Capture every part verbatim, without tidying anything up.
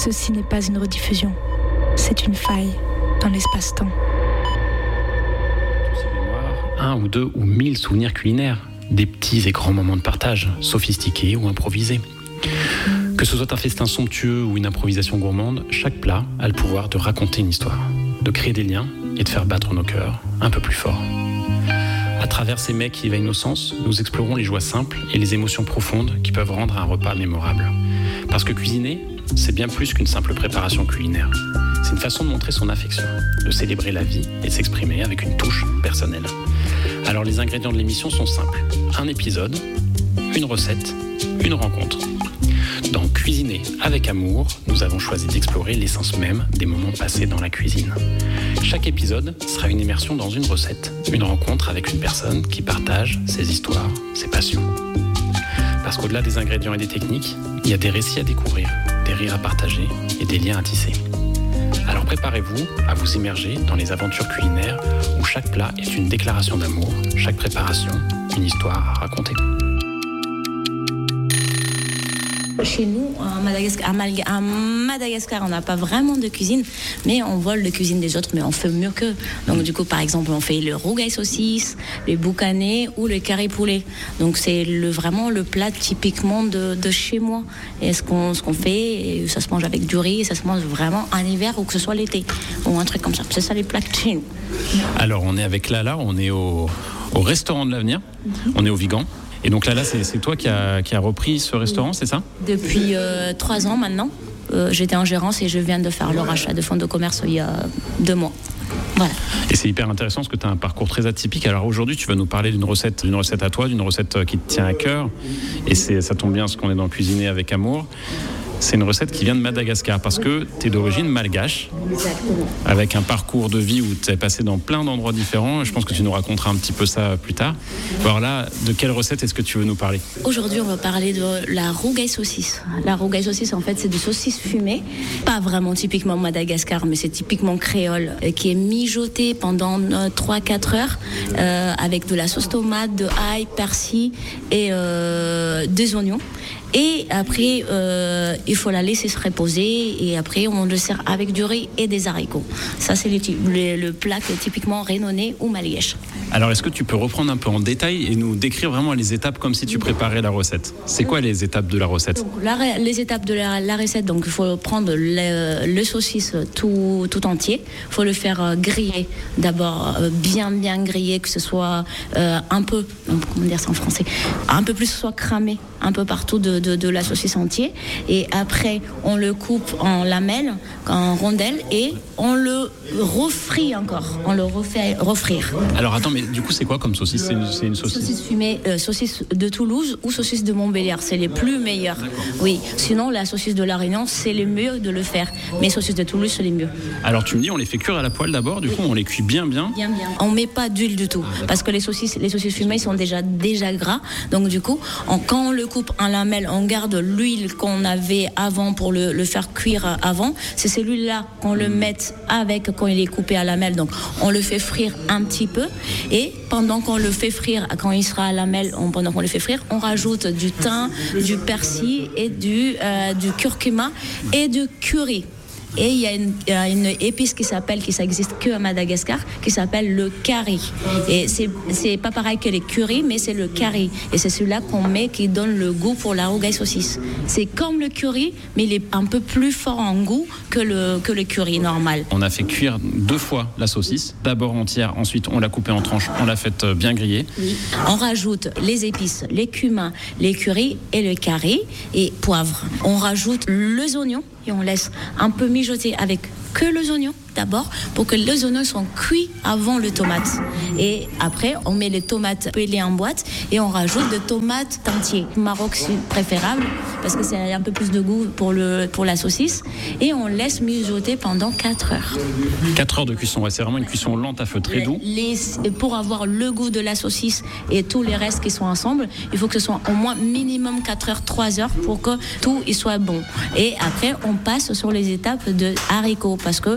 Ceci n'est pas une rediffusion, c'est une faille dans l'espace-temps. Tous ces mémoires, un ou deux ou mille souvenirs culinaires, des petits et grands moments de partage, sophistiqués ou improvisés. Que ce soit un festin somptueux ou une improvisation gourmande, chaque plat a le pouvoir de raconter une histoire, de créer des liens et de faire battre nos cœurs un peu plus fort. À travers ces mets qui éveillent nos sens, nous explorons les joies simples et les émotions profondes qui peuvent rendre un repas mémorable. Parce que cuisiner, c'est bien plus qu'une simple préparation culinaire. C'est une façon de montrer son affection, de célébrer la vie et de s'exprimer avec une touche personnelle. Alors les ingrédients de l'émission sont simples. Un épisode, une recette, une rencontre. Dans Cuisiner avec amour, nous avons choisi d'explorer l'essence même des moments passés dans la cuisine. Chaque épisode sera une immersion dans une recette, une rencontre avec une personne qui partage ses histoires, ses passions. Parce qu'au-delà des ingrédients et des techniques, il y a des récits à découvrir, des rires à partager et des liens à tisser. Alors préparez-vous à vous immerger dans les aventures culinaires où chaque plat est une déclaration d'amour, chaque préparation, une histoire à raconter. Chez nous, à Madagascar, à Malga- à Madagascar, on n'a pas vraiment de cuisine, mais on vole de cuisine des autres, mais on fait mieux qu'eux. Donc du coup, par exemple, on fait le rougail saucisse, le boucané ou le carré poulet. Donc c'est le, vraiment le plat typiquement de, de chez moi. Et ce qu'on, ce qu'on fait, et ça se mange avec du riz, et ça se mange vraiment en hiver ou que ce soit l'été, ou un truc comme ça. C'est ça les plats de chez nous. Alors on est avec Lala, on est au, au restaurant de l'avenir, mm-hmm. On est au Vigan. Et donc là, là c'est, c'est toi qui as qui a repris ce restaurant, c'est ça ? Depuis euh, trois ans maintenant. Euh, j'étais en gérance et je viens de faire le rachat de fonds de commerce il y a deux mois. Voilà. Et c'est hyper intéressant parce que tu as un parcours très atypique. Alors aujourd'hui, tu vas nous parler d'une recette, d'une recette à toi, d'une recette qui te tient à cœur. Et c'est, ça tombe bien parce qu'on est dans Cuisiner avec amour. C'est une recette qui vient de Madagascar parce que tu es d'origine malgache. Exactement. Avec un parcours de vie où tu es passé dans plein d'endroits différents. Je pense que tu nous raconteras un petit peu ça plus tard. Alors là, de quelle recette est-ce que tu veux nous parler ? Aujourd'hui, on va parler de la rougail saucisse. La rougail saucisse, en fait, c'est du saucisse fumée. Pas vraiment typiquement Madagascar, mais c'est typiquement créole, qui est mijoté pendant trois à quatre heures euh, avec de la sauce tomate, de ail, persil et euh, des oignons. Et après, euh, il faut la laisser se reposer et après, on le sert avec du riz et des haricots. Ça, c'est le, le, le plat qui est typiquement rénonné ou malgache. Alors, est-ce que tu peux reprendre un peu en détail et nous décrire vraiment les étapes comme si tu préparais la recette ? C'est quoi les étapes de la recette ? Donc, la, les étapes de la, la recette, donc il faut prendre le, le saucisse tout, tout entier. Il faut le faire griller. D'abord, bien, bien griller, que ce soit euh, un peu, comment dire ça en français, un peu plus soit cramé, un peu partout de De, de la saucisse entière et après on le coupe en lamelles, en rondelles et on le refrit encore, on le refait refrire. Alors attends, mais du coup c'est quoi comme saucisse ? C'est une, c'est une saucisse Saucisse fumée, euh, saucisse de Toulouse ou saucisse de Montbéliard, c'est les plus meilleurs. Oui, sinon la saucisse de La Réunion c'est le mieux de le faire, mais saucisse de Toulouse c'est les mieux. Alors tu me dis on les fait cuire à la poêle d'abord, du coup on les cuit bien bien. Bien bien. On met pas d'huile du tout parce que les saucisses les saucisses fumées sont déjà déjà gras, donc du coup on, quand on le coupe en lamelles on garde l'huile qu'on avait avant pour le, le faire cuire avant. C'est celui-là qu'on le met avec quand il est coupé à lamelles. Donc, on le fait frire un petit peu. Et pendant qu'on le fait frire, quand il sera à lamelles, on, pendant qu'on le fait frire, on rajoute du thym, du persil et du, euh, du curcuma et du curry. Et il y a une, il y a une épice qui s'appelle, qui ça existe que à Madagascar, qui s'appelle le curry. Et c'est, c'est pas pareil que les curry, mais c'est le curry. Et c'est celui-là qu'on met qui donne le goût pour la rougail saucisse. C'est comme le curry, mais il est un peu plus fort en goût que le, que le curry normal. On a fait cuire deux fois la saucisse, d'abord entière, ensuite on l'a coupée en tranches, on l'a faite bien griller. Oui. On rajoute les épices, les cumins, les curry et le curry et poivre. On rajoute les oignons et on laisse un peu mijoter avec que les oignons d'abord pour que les oignons soient cuits avant le tomate. Et après, on met les tomates pelées en boîte et on rajoute des tomates entières. Maroc, c'est préférable parce que c'est un peu plus de goût pour, le, pour la saucisse. Et on laisse mijoter pendant quatre heures. quatre heures de cuisson, ouais, c'est vraiment une cuisson lente à feu très doux. Les, pour avoir le goût de la saucisse et tous les restes qui sont ensemble, il faut que ce soit au moins minimum quatre heures, trois heures pour que tout y soit bon. Et après, on passe sur les étapes de haricots parce que les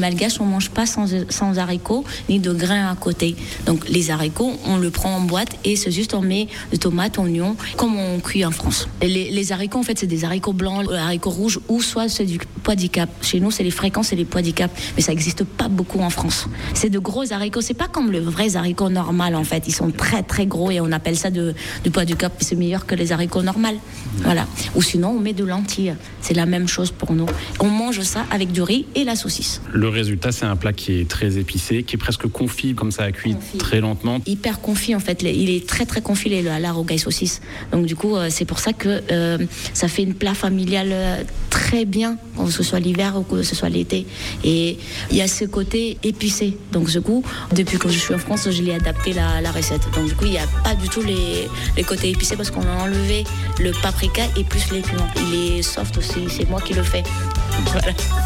malgaches, on mange pas sans, sans haricots ni de grains à côté. Donc les haricots, on le prend en boîte et c'est juste on met de tomates, oignons, comme on cuit en France. Et les, les haricots, en fait, c'est des haricots blancs, haricots rouges, ou soit c'est du pois d'Icap. Chez nous, c'est les fréquents, c'est les pois d'Icap, mais ça n'existe pas beaucoup en France. C'est de gros haricots, c'est pas comme le vrai haricot normal en fait. Ils sont très très gros et on appelle ça de, du pois d'Icap. C'est meilleur que les haricots normaux. Voilà. Ou sinon, on met de lentilles. C'est la même chose pour nous. On mange ça avec du riz et la saucisse. Le résultat, c'est un plat qui est très épicé, qui est presque confit, comme ça, à cuit confit. Très lentement. Hyper confit en fait. Il est très très confit le halal au saucisse. Donc du coup, c'est pour ça que euh, ça fait une plat familial euh, très bien, que ce soit l'hiver ou que ce soit l'été. Et il y a ce côté épicé. Donc du coup, depuis que je suis en France, je l'ai adapté la, la recette. Donc du coup, il n'y a pas du tout les, les côtés épicés parce qu'on a enlevé le paprika et plus les piments. Il est soft aussi, c'est moi qui le fais. Voilà.